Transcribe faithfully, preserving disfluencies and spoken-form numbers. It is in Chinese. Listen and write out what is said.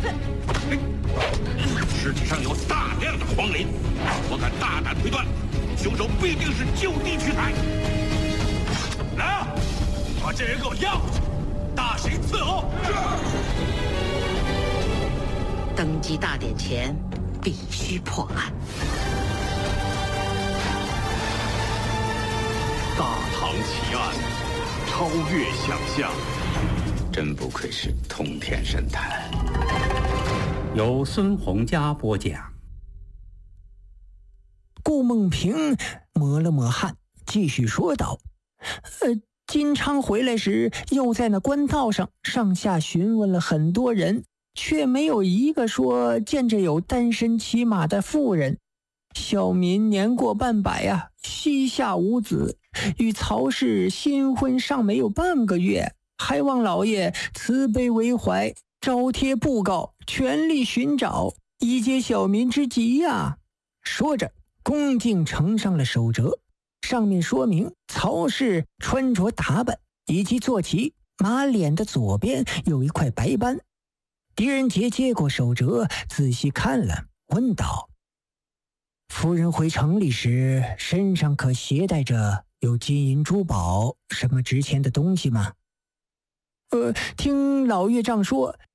尸体上有大量的黄磷，我敢大胆推断，凶手必定是就地取材。来啊，把这人给我押回去，大刑伺候。 登基大典前，必须破案。 大唐奇案，超越想象。 真不愧是通天神探。 由孙洪佳播讲。 顾梦平抹了抹汗，继续说道：呃，金昌回来时，又在那官道上上下询问了很多人，却没有一个说见着有单身骑马的妇人。小民年过半百啊，膝下无子，与曹氏新婚尚没有半个月，还望老爷慈悲为怀，招贴布告，全力寻找，以解小民之急呀、啊。说着恭敬呈上了手折，上面说明曹氏穿着打扮以及坐骑，马脸的左边有一块白斑。狄仁杰接过手折，仔细看了，问道：夫人回城里时，身上可携带着有金银珠宝什么值钱的东西吗？呃，听老岳丈说，